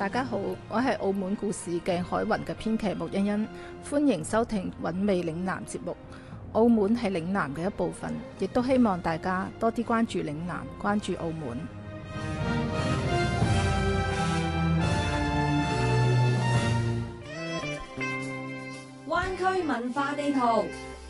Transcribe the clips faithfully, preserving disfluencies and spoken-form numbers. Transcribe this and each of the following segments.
大家好，我係澳門故事嘅海雲嘅編劇穆欣欣，歡迎收聽韻味嶺南節目。澳門係嶺南嘅一部分，亦都希望大家多啲關注嶺南，關注澳門。 灣區文化地圖。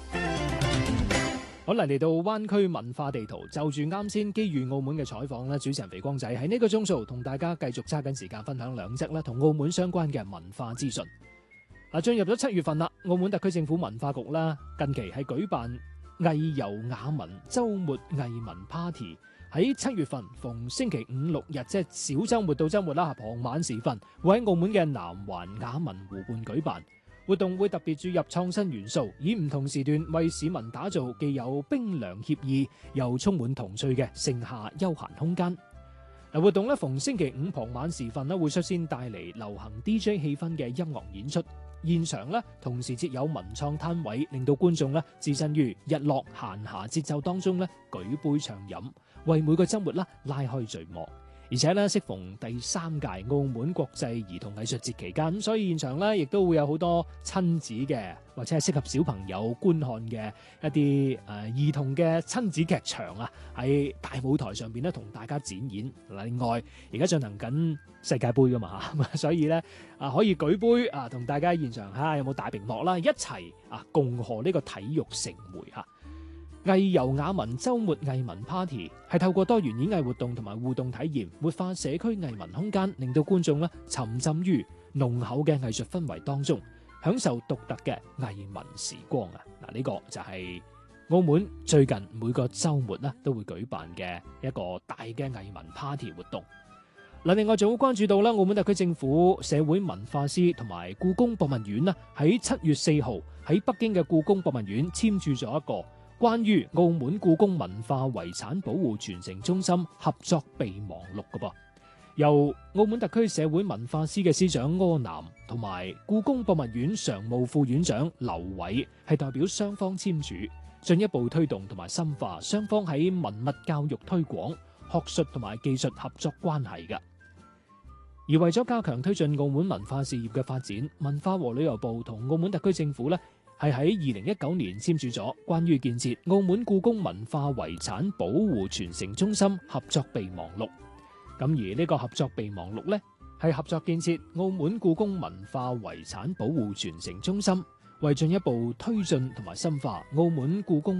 好啦，嚟到灣區文化地圖，就住啱先基於澳門嘅採訪咧，主持人肥光仔喺呢個鐘數同大家繼續揸緊時間分享兩則咧同澳門相關嘅文化資訊。嗱，進入咗七月份啦，澳門特區政府文化局啦近期係舉辦藝遊雅文週末藝文 party， 喺七月份逢星期五六日，即係小週末到週末啦，傍晚時分會喺澳門嘅南環雅文湖畔舉辦。活動會特別注入創新元素，以唔同時段為市民打造既有冰涼愜意又充滿童趣嘅盛夏休閒空間。嗱，活動咧逢星期五傍晚時分咧會率先帶嚟流行 D J 氣氛嘅音樂演出，現場咧同時設有文創攤位，令到觀眾咧置身於日落閒暇節奏當中咧舉杯暢飲，為每個周末啦拉開序幕。而且咧，適逢第三屆澳門國際兒童藝術節期間，咁所以現場咧亦都會有好多親子嘅或者係適合小朋友觀看嘅一啲誒、呃、兒童嘅親子劇場啊，喺大舞台上邊咧同大家展演。另外，而家進行緊世界盃噶嘛嚇，所以咧啊可以舉杯啊，同大家現場嚇有冇大屏幕啦，一齊啊共賀呢個體育盛會嚇。藝遊雅文週末藝文 party 係透過多元演藝活動同埋互動體驗，活化社區藝文空間，令到觀眾咧沉浸於濃厚嘅藝術氛圍當中，享受獨特嘅藝文時光啊！嗱，呢個就係澳門最近每個週末咧都會舉辦嘅一個大嘅藝文 party 活動。嗱，另外仲會關注到啦，澳門特區政府社會文化司同埋故宮博物院啦，喺七月四號喺北京嘅故宮博物院簽署咗一個關於澳門故宮文化遺產保護傳承中心合作備忘錄嘅噃，由澳門特區社會文化司嘅司長柯南同埋故宮博物院常務副院長劉偉係代表雙方簽署，進一步推動同埋深化雙方喺文物教育推廣、學術同埋技術合作關係嘅。而為咗加強推進澳門文化事業嘅發展，文化和旅遊部同澳門特區政府呢係喺二零一九年簽署咗關於建設澳門故宮文化遺產保護傳承中心合作備忘錄。咁而呢個合作備忘錄呢，係合作建設澳門故宮文化遺產保護傳承中心，為進一步推進同埋深化澳門故宮